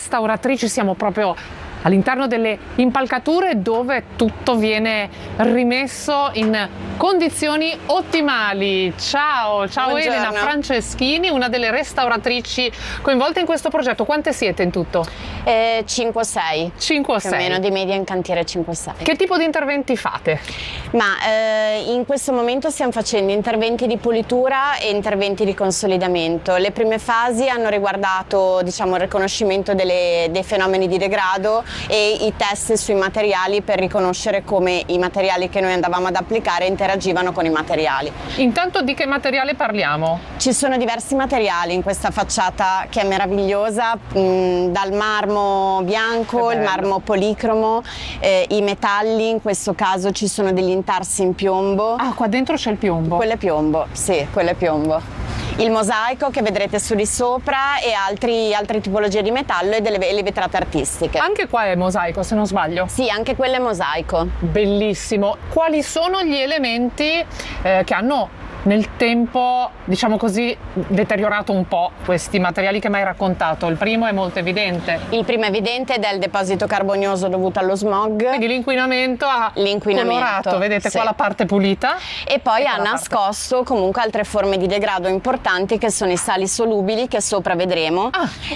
restauratrici, siamo proprio all'interno delle impalcature dove tutto viene rimesso in condizioni ottimali. Ciao Buongiorno. Elena Franceschini, una delle restauratrici coinvolte in questo progetto. Quante siete in tutto? 5 o 6. 5 o Più 6. o meno di media in cantiere 5 o 6. Che tipo di interventi fate? In questo momento stiamo facendo interventi di pulitura e interventi di consolidamento. Le prime fasi hanno riguardato, diciamo, il riconoscimento dei fenomeni di degrado e i test sui materiali per riconoscere come i materiali che noi andavamo ad applicare interagivano con i materiali. Intanto di che materiale parliamo? Ci sono diversi materiali in questa facciata che è meravigliosa, dal marmo bianco, il marmo policromo, i metalli, in questo caso ci sono degli intarsi in piombo. Ah, qua dentro c'è il piombo. Quello è piombo, sì, quello è piombo. Il mosaico che vedrete su di sopra e altre tipologie di metallo e le vetrate artistiche. Anche qua è mosaico, se non sbaglio. Sì, anche quello è mosaico. Bellissimo. Quali sono gli elementi che hanno nel tempo, diciamo così, deteriorato un po' questi materiali che mi hai raccontato? Il primo è molto evidente. Il primo evidente ed è il deposito carbonioso dovuto allo smog. Quindi l'inquinamento ha colorato, vedete, sì, qua la parte pulita. E poi ha nascosto comunque altre forme di degrado importanti che sono i sali solubili, che sopra vedremo,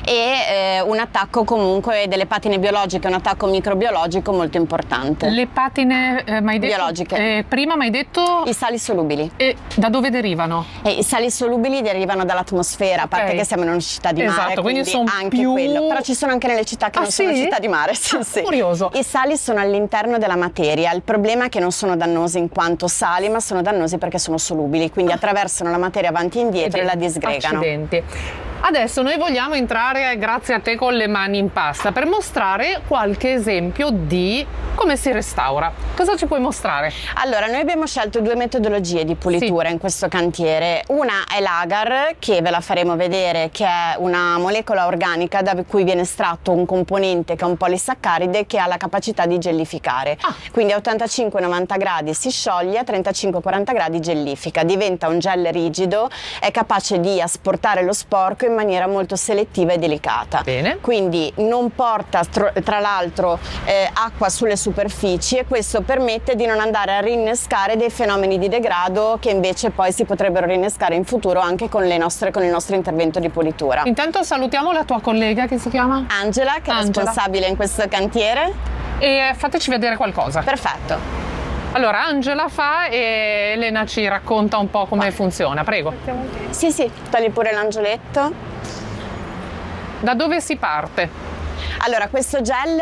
e un attacco comunque delle patine biologiche, un attacco microbiologico molto importante. Le patine biologiche. Prima mi hai detto? I sali solubili. E da dove derivano? I sali solubili derivano dall'atmosfera, a parte che siamo in una città di mare, esatto, quindi sono anche più... quello. Però ci sono anche nelle città che non sono città di mare. Sì. Curioso. I sali sono all'interno della materia, il problema è che non sono dannosi in quanto sali, ma sono dannosi perché sono solubili, quindi attraversano la materia avanti e indietro e la disgregano. Accidenti. Adesso noi vogliamo entrare, grazie a te, con le mani in pasta per mostrare qualche esempio di come si restaura. Cosa ci puoi mostrare? Allora, noi abbiamo scelto 2 metodologie di pulitura in questo cantiere. Una è l'agar, che ve la faremo vedere, che è una molecola organica da cui viene estratto un componente che è un polisaccaride che ha la capacità di gellificare. Quindi a 85-90 gradi si scioglie, a 35-40 gradi gellifica, diventa un gel rigido, è capace di asportare lo sporco in maniera molto selettiva e delicata. Bene. Quindi non porta tra l'altro acqua sulle superfici e questo permette di non andare a rinnescare dei fenomeni di degrado che invece poi si potrebbero rinnescare in futuro anche con il nostro intervento di pulitura. Intanto salutiamo la tua collega, che si chiama? Angela, che è responsabile in questo cantiere. E fateci vedere qualcosa. Perfetto. Allora, Angela fa e Elena ci racconta un po' come funziona, prego. Sì, togli pure l'angioletto. Da dove si parte? Allora, questo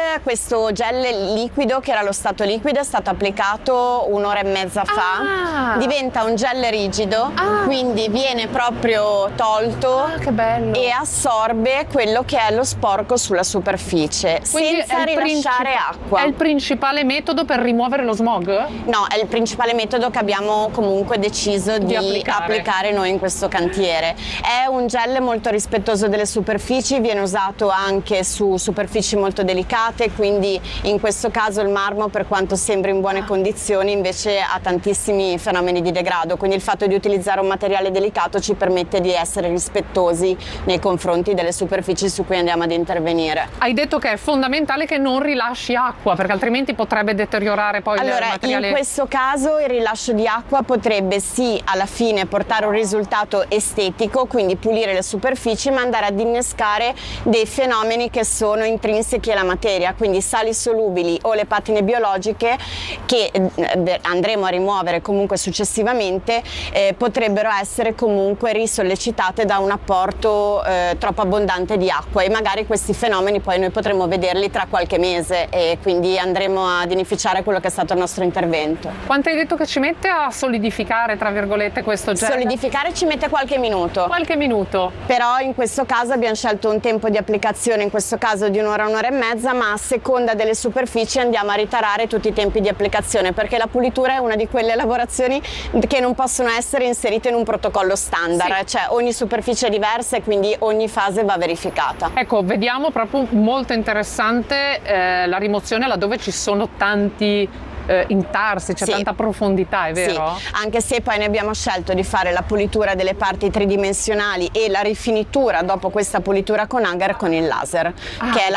gel liquido, che era lo stato liquido, è stato applicato 1 ora e mezza fa. Diventa un gel rigido, quindi viene proprio tolto che bello. E assorbe quello che è lo sporco sulla superficie, quindi senza rilasciare acqua. È il principale metodo per rimuovere lo smog? No, è il principale metodo che abbiamo comunque deciso di applicare noi in questo cantiere. È un gel molto rispettoso delle superfici, viene usato anche su superfici molto delicate, quindi in questo caso il marmo, per quanto sembri in buone condizioni, invece ha tantissimi fenomeni di degrado, quindi il fatto di utilizzare un materiale delicato ci permette di essere rispettosi nei confronti delle superfici su cui andiamo ad intervenire. Hai detto che è fondamentale che non rilasci acqua, perché altrimenti potrebbe deteriorare poi il materiale. In questo caso il rilascio di acqua potrebbe alla fine portare un risultato estetico, quindi pulire le superfici, ma andare ad innescare dei fenomeni che sono intrinseci alla materia, quindi sali solubili o le patine biologiche che andremo a rimuovere comunque successivamente, potrebbero essere comunque risollecitate da un apporto troppo abbondante di acqua, e magari questi fenomeni poi noi potremo vederli tra qualche mese e quindi andremo ad inficiare quello che è stato il nostro intervento. Quanto hai detto che ci mette a solidificare, tra virgolette, questo gel? Solidificare ci mette qualche minuto. Qualche minuto. Però in questo caso abbiamo scelto un tempo di applicazione, in questo caso di 1 ora, 1 ora e mezza, ma a seconda delle superfici andiamo a ritarare tutti i tempi di applicazione, perché la pulitura è una di quelle lavorazioni che non possono essere inserite in un protocollo standard, cioè ogni superficie è diversa e quindi ogni fase va verificata. Ecco, vediamo proprio molto interessante la rimozione laddove ci sono tanti intarsi, c'è tanta profondità, è vero? Sì, anche se poi ne abbiamo scelto di fare la pulitura delle parti tridimensionali e la rifinitura dopo questa pulitura con agar con il laser, che è la